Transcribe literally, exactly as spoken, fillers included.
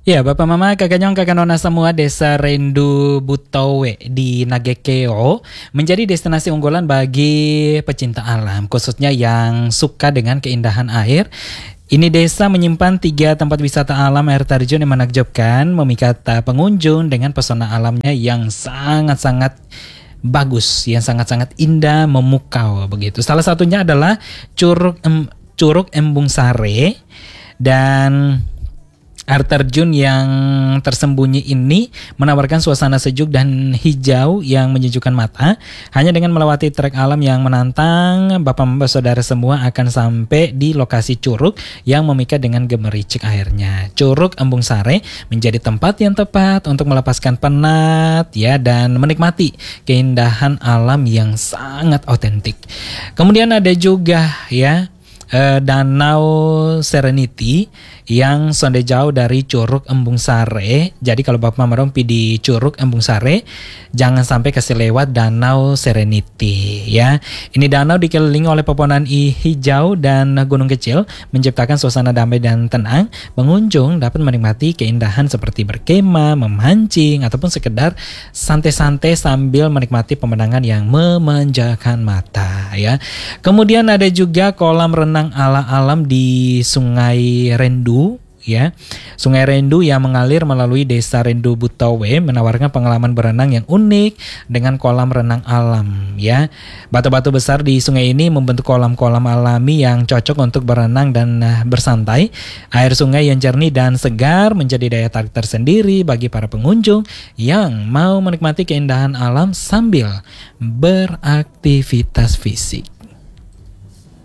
Ya, Bapak Mama, Kakak Nyong, Kakak Nona semua, Desa Rendu Butowe di Nagekeo menjadi destinasi unggulan bagi pecinta alam, khususnya yang suka dengan keindahan air. Ini desa menyimpan tiga tempat wisata alam air terjun yang menakjubkan, memikat pengunjung dengan pesona alamnya yang sangat-sangat bagus, yang sangat-sangat indah, memukau begitu. Salah satunya adalah Curug em, Curug Embung Sare, dan air terjun yang tersembunyi ini menawarkan suasana sejuk dan hijau yang menyejukkan mata. Hanya dengan melewati trek alam yang menantang, Bapak-Bapak Saudara semua akan sampai di lokasi curug yang memikat dengan gemericik airnya. Curug Embung Sare menjadi tempat yang tepat untuk melepaskan penat ya dan menikmati keindahan alam yang sangat otentik. Kemudian ada juga ya Uh, Danau Serenity yang sonde jauh dari Curug Embung Sare. Jadi kalau Bapak merompi di Curug Embung Sare, jangan sampai kasih lewat Danau Serenity ya. Ini danau dikelilingi oleh pepohonan hijau dan gunung kecil, menciptakan suasana damai dan tenang. Pengunjung dapat menikmati keindahan seperti berkemah, memancing, ataupun sekedar santai-santai sambil menikmati pemandangan yang memanjakan mata ya. Kemudian ada juga kolam renang ala alam di Sungai Rendu ya. Sungai Rendu yang mengalir melalui Desa Rendu Butowe menawarkan pengalaman berenang yang unik dengan kolam renang alam ya. Batu-batu besar di sungai ini membentuk kolam-kolam alami yang cocok untuk berenang dan uh, bersantai. Air sungai yang jernih dan segar menjadi daya tarik tersendiri bagi para pengunjung yang mau menikmati keindahan alam sambil beraktivitas fisik.